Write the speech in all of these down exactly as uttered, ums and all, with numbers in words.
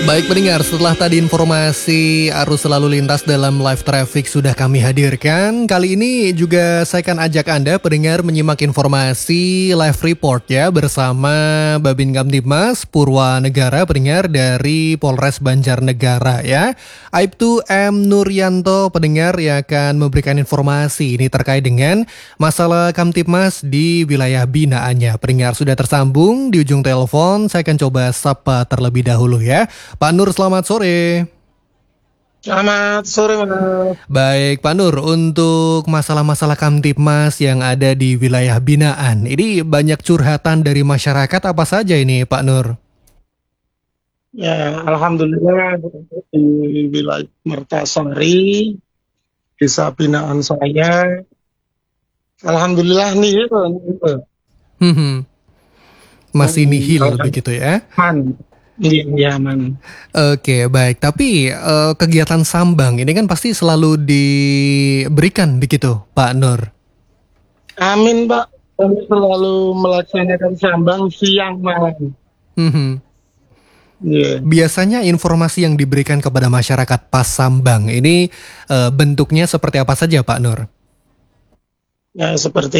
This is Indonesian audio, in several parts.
Baik pendengar, setelah tadi informasi arus lalu lintas dalam live traffic sudah kami hadirkan. Kali ini juga saya akan ajak Anda pendengar menyimak informasi live report ya bersama Babin Kamtibmas Purwanegara pendengar dari Polres Banjarnegara ya. Aibtu M. Nuryanto pendengar yang akan memberikan informasi ini terkait dengan masalah Kamtibmas di wilayah binaannya. Pendengar sudah tersambung di ujung telepon, saya akan coba sapa terlebih dahulu ya. Pak Nur, selamat sore. Selamat sore, Mas. Baik, Pak Nur, untuk masalah-masalah Kamtibmas yang ada di wilayah binaan, ini banyak curhatan dari masyarakat apa saja ini, Pak Nur? Ya, alhamdulillah di wilayah Mertasari, desa binaan saya, alhamdulillah nih, Hmm, masih nihil begitu ya? Man. Iya, iya, man. Oke, baik. Tapi uh, kegiatan sambang ini kan pasti selalu diberikan begitu, Pak Nur. Amin, Pak. Kami selalu melaksanakan sambang siang malam. Hmm. Yeah. Biasanya informasi yang diberikan kepada masyarakat pas sambang ini uh, bentuknya seperti apa saja, Pak Nur? Ya, seperti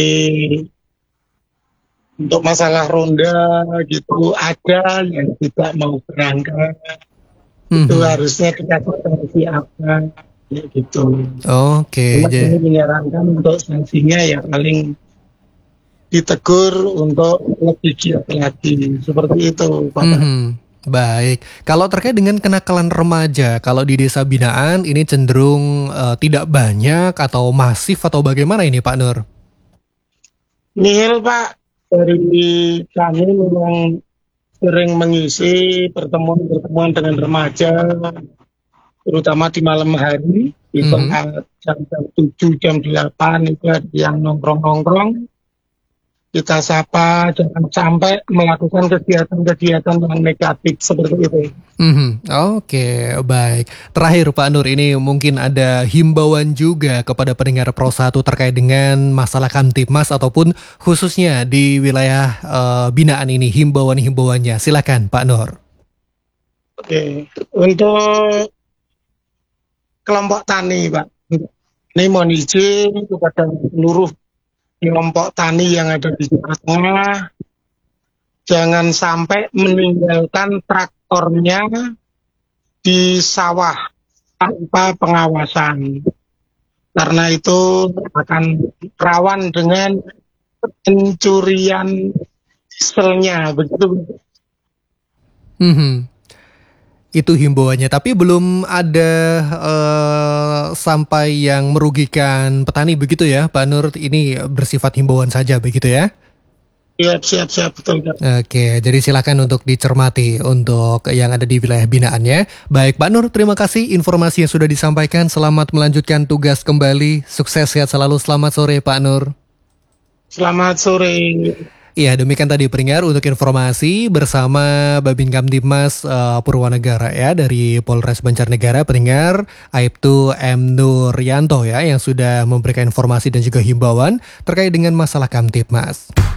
untuk masalah ronda gitu ada yang tidak mau berangkat, mm-hmm. itu harusnya kita sanksi apa ya gitu. Oke. Okay, jadi menyarankan untuk sanksinya ya paling ditegur untuk lebih giat lagi seperti itu, Pak. Mm-hmm. Baik, kalau terkait dengan kenakalan remaja, kalau di desa binaan ini cenderung uh, tidak banyak atau masif atau bagaimana ini, Pak Nur? Nihil, Pak. Dari kami memang sering mengisi pertemuan-pertemuan dengan remaja, terutama di malam hari, di mm-hmm. jam tujuh, jam delapan itu ada yang nongkrong-nongkrong. Kita sapa, jangan sampai melakukan kegiatan-kegiatan yang negatif seperti itu. Mm-hmm. Oke, baik. Terakhir Pak Nur, ini mungkin ada himbauan juga kepada pendengar Pro satu terkait dengan masalah Kamtibmas ataupun khususnya di wilayah uh, binaan ini, himbauan-himbauannya. Silakan Pak Nur. Oke, untuk kelompok tani Pak, ini mohon izin kepada seluruh kelompok tani yang ada di Jawa Tengah, jangan sampai meninggalkan traktornya di sawah tanpa pengawasan, karena itu akan rawan dengan pencurian dieselnya, begitu. Hmm. Itu himbauannya, tapi belum ada uh, sampai yang merugikan petani begitu ya, Pak Nur. Ini bersifat himbauan saja begitu ya? Siap, siap, siap, betul. Oke, jadi silakan untuk dicermati untuk yang ada di wilayah binaannya. Baik, Pak Nur, terima kasih informasi yang sudah disampaikan. Selamat melanjutkan tugas kembali. Sukses, sehat selalu. Selamat sore, Pak Nur. Selamat sore. Iya, demikian tadi pendengar untuk informasi bersama Babin Kamtibmas uh, Purwanegara ya dari Polres Banjarnegara, pendengar Aibtu M. Nuryanto ya yang sudah memberikan informasi dan juga himbauan terkait dengan masalah Kamtibmas.